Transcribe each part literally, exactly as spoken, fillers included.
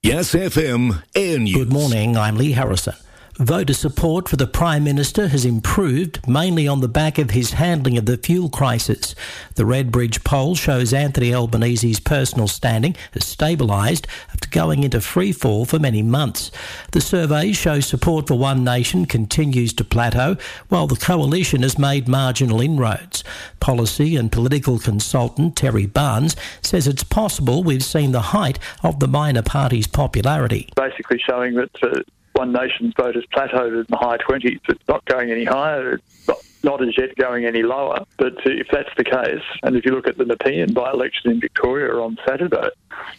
Yes F M Air News. Good morning, I'm Lee Harrison. Voter support for the Prime Minister has improved, mainly on the back of his handling of the fuel crisis. The Redbridge poll shows Anthony Albanese's personal standing has stabilised after going into freefall for many months. The surveys show support for One Nation continues to plateau, while the coalition has made marginal inroads. Policy and political consultant Terry Barnes says it's possible we've seen the height of the minor party's popularity. Basically showing that uh, One Nation's vote has plateaued in the high twenties. It's not going any higher. It's not, not as yet going any lower. But if that's the case, and if you look at the Nepean by-election in Victoria on Saturday,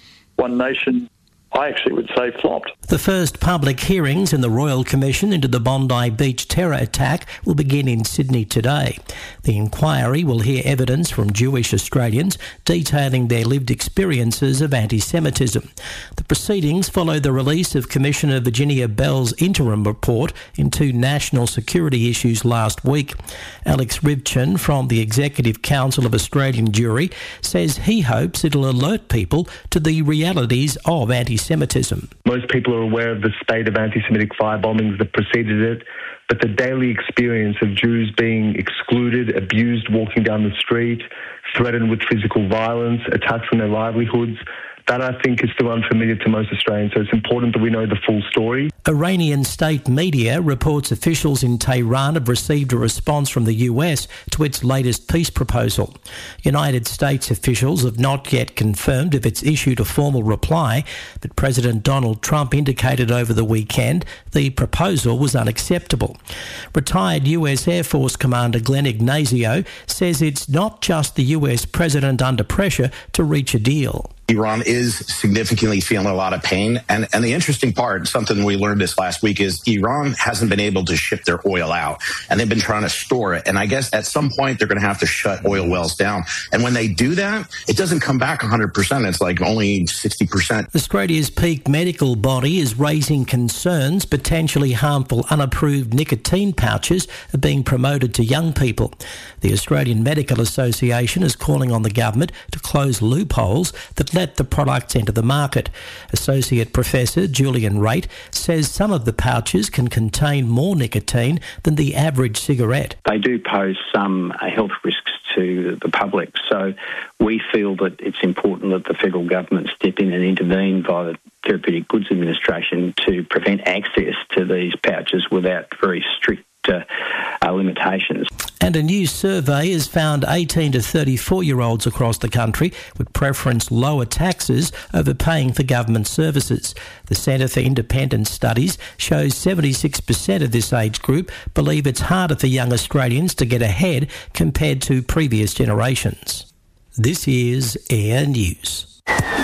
One Nation, I actually would say, flopped. The first public hearings in the Royal Commission into the Bondi Beach terror attack will begin in Sydney today. The inquiry will hear evidence from Jewish Australians detailing their lived experiences of anti-Semitism. The proceedings follow the release of Commissioner Virginia Bell's interim report into national security issues last week. Alex Rivchin from the Executive Council of Australian Jewry says he hopes it'll alert people to the realities of anti-Semitism. Most people are aware of the spate of anti-Semitic firebombings that preceded it, but the daily experience of Jews being excluded, abused walking down the street, threatened with physical violence, attacks on their livelihoods, that I think is still unfamiliar to most Australians, so it's important that we know the full story. Iranian state media reports officials in Tehran have received a response from the U S to its latest peace proposal. United States officials have not yet confirmed if it's issued a formal reply, but President Donald Trump indicated over the weekend the proposal was unacceptable. Retired U S Air Force Commander Glenn Ignazio says it's not just the U S president under pressure to reach a deal. Iran is significantly feeling a lot of pain. And, and the interesting part, something we learned this last week, is Iran hasn't been able to ship their oil out, and they've been trying to store it. And I guess at some point they're going to have to shut oil wells down. And when they do that, it doesn't come back one hundred percent. It's like only sixty percent. Australia's peak medical body is raising concerns potentially harmful unapproved nicotine pouches are being promoted to young people. The Australian Medical Association is calling on the government to close loopholes that let the products enter the market. Associate Professor Julian Raitt says some of the pouches can contain more nicotine than the average cigarette. They do pose some health risks to the public, so we feel that it's important that the federal government step in and intervene via the Therapeutic Goods Administration to prevent access to these pouches without very strict uh, uh, limitations. And a new survey has found eighteen to thirty-four-year-olds across the country would preference lower taxes over paying for government services. The Centre for Independent Studies shows seventy-six percent of this age group believe it's harder for young Australians to get ahead compared to previous generations. This is Air News.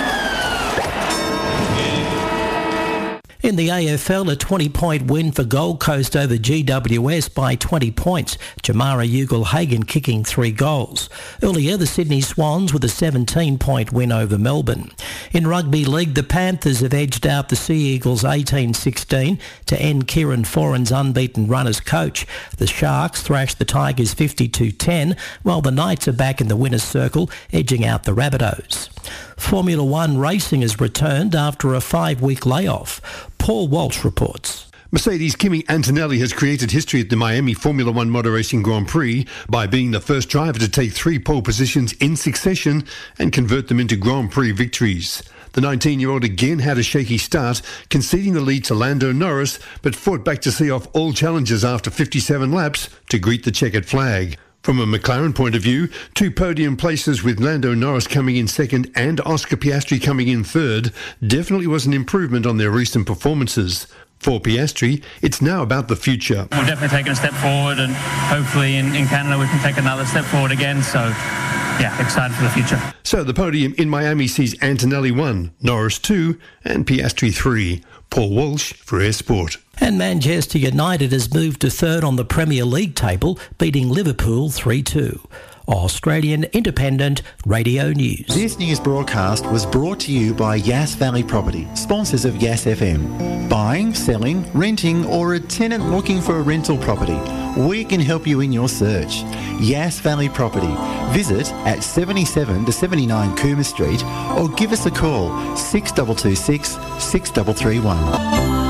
In the A F L, a twenty-point win for Gold Coast over G W S by twenty points. Jamara Ugle-Hagan kicking three goals. Earlier, the Sydney Swans with a seventeen-point win over Melbourne. In Rugby League, the Panthers have edged out the Sea Eagles eighteen sixteen to end Kieran Foran's unbeaten run as coach. The Sharks thrashed the Tigers fifty-two ten, while the Knights are back in the winner's circle, edging out the Rabbitohs. Formula One racing has returned after a five-week layoff. Paul Walsh reports. Mercedes' Kimi Antonelli has created history at the Miami Formula One Motor Racing Grand Prix by being the first driver to take three pole positions in succession and convert them into Grand Prix victories. The nineteen-year-old again had a shaky start, conceding the lead to Lando Norris, but fought back to see off all challengers after fifty-seven laps to greet the checkered flag. From a McLaren point of view, two podium places with Lando Norris coming in second and Oscar Piastri coming in third definitely was an improvement on their recent performances. For Piastri, it's now about the future. We've definitely taken a step forward, and hopefully in, in Canada we can take another step forward again, so yeah, excited for the future. So the podium in Miami sees Antonelli one, Norris two and Piastri three. Paul Walsh for Air Sport. And Manchester United has moved to third on the Premier League table, beating Liverpool three two. Australian Independent Radio News. This news broadcast was brought to you by Yass Valley Property, sponsors of Yass F M. Buying, selling, renting, or a tenant looking for a rental property, we can help you in your search. Yass Valley Property. Visit at seventy-seven to seventy-nine Coomer Street or give us a call six two two six, six three three one.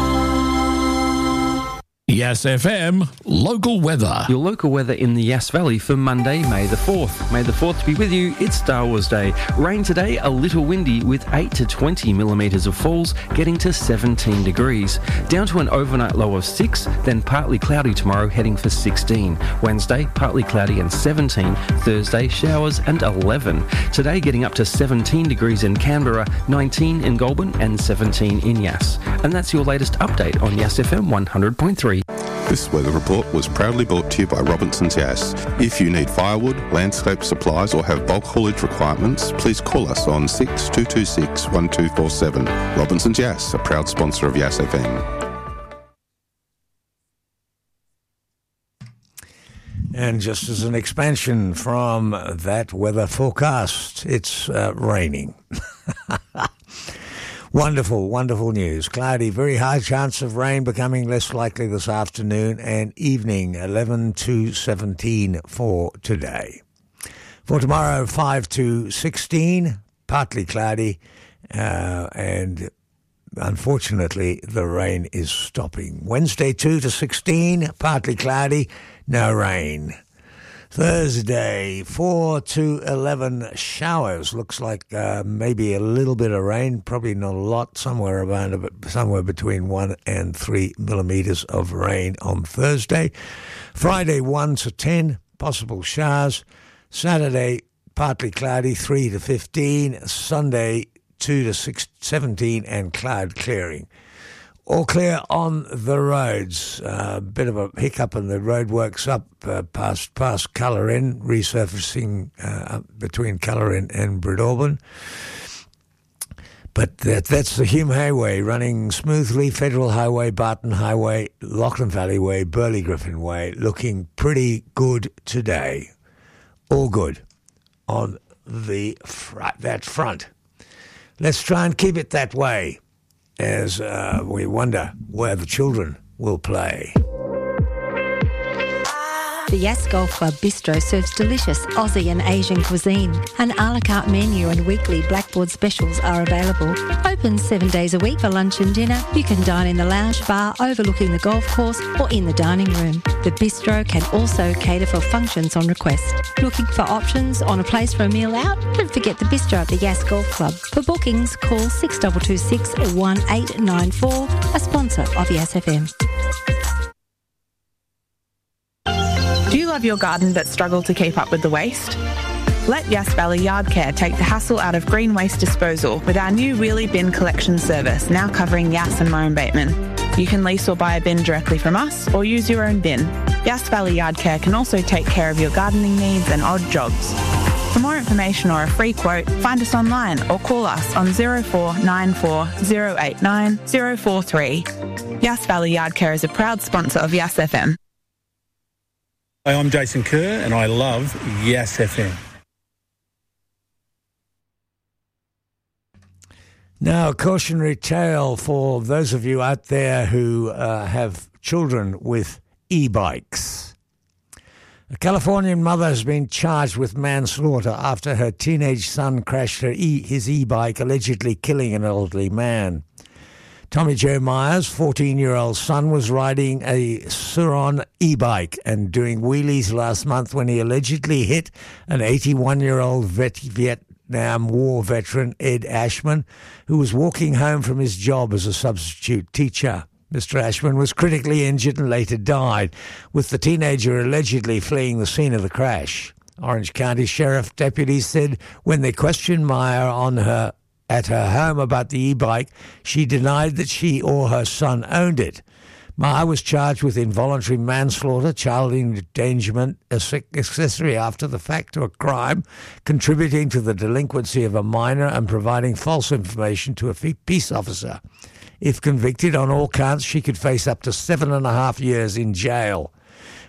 Yass F M local weather. Your local weather in the Yass Valley for Monday, May the fourth. May the fourth be with you. It's Star Wars Day. Rain today, a little windy with eight to twenty millimetres of falls, getting to seventeen degrees. Down to an overnight low of six, then partly cloudy tomorrow, heading for sixteen. Wednesday, partly cloudy and seventeen. Thursday, showers and eleven. Today, getting up to seventeen degrees in Canberra, nineteen in Goulburn and seventeen in Yass. And that's your latest update on Yass F M one hundred point three. This weather report was proudly brought to you by Robinson's Yass. If you need firewood, landscape supplies or have bulk haulage requirements, please call us on six two two six, one two four seven. Robinson's Yass, a proud sponsor of Yass F M. And just as an expansion from that weather forecast, it's uh, raining. Wonderful, wonderful news. Cloudy, very high chance of rain, becoming less likely this afternoon and evening, eleven to seventeen for today. For tomorrow, five to sixteen, partly cloudy, uh, and unfortunately the rain is stopping. Wednesday, two to sixteen, partly cloudy, no rain. Thursday, four to eleven, showers. Looks like uh, maybe a little bit of rain, probably not a lot, somewhere around somewhere between one and three millimetres of rain on Thursday. Friday, one to ten, possible showers. Saturday, partly cloudy, three to fifteen. Sunday, two to six, seventeen, and cloud clearing. All clear on the roads. A uh, bit of a hiccup in the roadworks up uh, past past Cullerin, resurfacing uh, between Cullerin and Bredorbin. But that, that's the Hume Highway running smoothly. Federal Highway, Barton Highway, Lachlan Valley Way, Burley Griffin Way, looking pretty good today. All good on the fr- that front. Let's try and keep it that way, as uh, we wonder where the children will play. The Yass Golf Club Bistro serves delicious Aussie and Asian cuisine. An a la carte menu and weekly blackboard specials are available. Open seven days a week for lunch and dinner. You can dine in the lounge bar overlooking the golf course or in the dining room. The bistro can also cater for functions on request. Looking for options on a place for a meal out? Don't forget the bistro at the Yass Golf Club. For bookings, call six two two six, one eight nine four, a sponsor of Yass F M. Do you love your garden but struggle to keep up with the waste? Let Yass Valley Yard Care take the hassle out of green waste disposal with our new wheelie bin collection service, now covering Yass and Murrum Bateman. You can lease or buy a bin directly from us or use your own bin. Yass Valley Yard Care can also take care of your gardening needs and odd jobs. For more information or a free quote, find us online or call us on zero four nine four, zero eight nine, zero four three. Yass Valley Yard Care is a proud sponsor of Yass F M. Hi, I'm Jason Kerr and I love Yass F M. Now, a cautionary tale for those of you out there who uh, have children with e-bikes. A Californian mother has been charged with manslaughter after her teenage son crashed her e- his e-bike, allegedly killing an elderly man. Tommy Joe Myers' fourteen-year-old son was riding a Suron e-bike and doing wheelies last month when he allegedly hit an eighty-one-year-old vet- Vietnam War veteran, Ed Ashman, who was walking home from his job as a substitute teacher. Mister Ashman was critically injured and later died, with the teenager allegedly fleeing the scene of the crash. Orange County Sheriff deputies said when they questioned Meyer on her at her home about the e-bike, she denied that she or her son owned it. Meyer was charged with involuntary manslaughter, child endangerment, accessory after the fact to a crime, contributing to the delinquency of a minor and providing false information to a peace officer. If convicted on all counts, she could face up to seven and a half years in jail.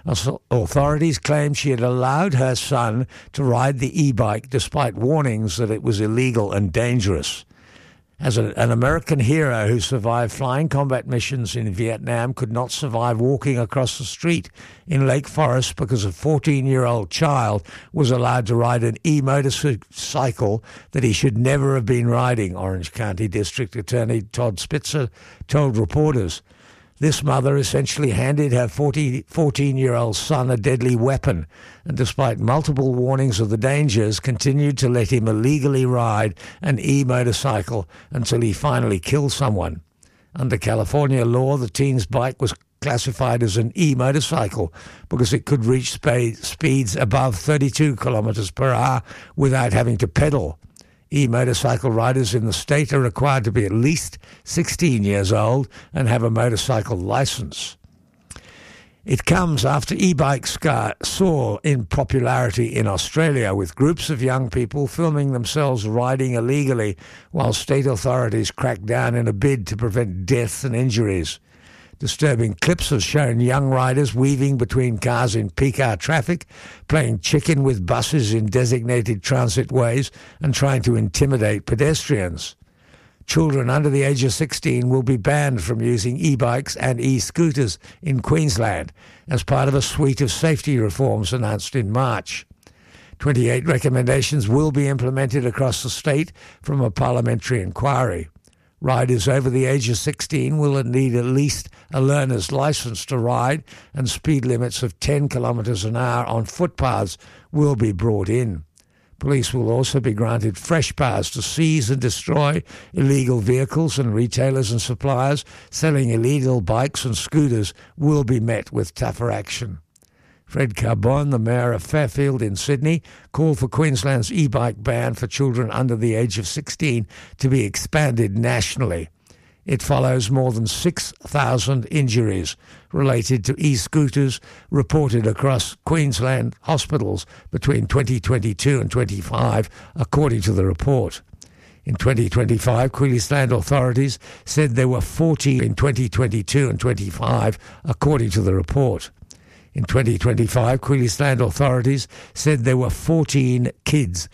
Authorities claimed she had allowed her son to ride the e-bike despite warnings that it was illegal and dangerous. As a, an American hero who survived flying combat missions in Vietnam could not survive walking across the street in Lake Forest because a fourteen-year-old child was allowed to ride an e-motorcycle that he should never have been riding, Orange County District Attorney Todd Spitzer told reporters. This mother essentially handed her fourteen-year-old son a deadly weapon and, despite multiple warnings of the dangers, continued to let him illegally ride an e-motorcycle until he finally killed someone. Under California law, the teen's bike was classified as an e-motorcycle because it could reach spe- speeds above thirty-two kilometers per hour without having to pedal. E-motorcycle riders in the state are required to be at least sixteen years old and have a motorcycle license. It comes after e-bikes soar in popularity in Australia, with groups of young people filming themselves riding illegally while state authorities crack down in a bid to prevent deaths and injuries. Disturbing clips have shown young riders weaving between cars in peak hour traffic, playing chicken with buses in designated transit ways, and trying to intimidate pedestrians. Children under the age of sixteen will be banned from using e-bikes and e-scooters in Queensland as part of a suite of safety reforms announced in March. twenty-eight recommendations will be implemented across the state from a parliamentary inquiry. Riders over the age of sixteen will need at least a learner's license to ride, and speed limits of ten kilometres an hour on footpaths will be brought in. Police will also be granted fresh powers to seize and destroy illegal vehicles, and retailers and suppliers selling illegal bikes and scooters will be met with tougher action. Fred Carbone, the Mayor of Fairfield in Sydney, called for Queensland's e-bike ban for children under the age of sixteen to be expanded nationally. It follows more than six thousand injuries related to e-scooters reported across Queensland hospitals between twenty twenty-two and twenty-five, according to the report. In twenty twenty-five, Queensland authorities said there were forty in twenty twenty-two and twenty-five, according to the report. In twenty twenty-five, Queensland authorities said there were fourteen kids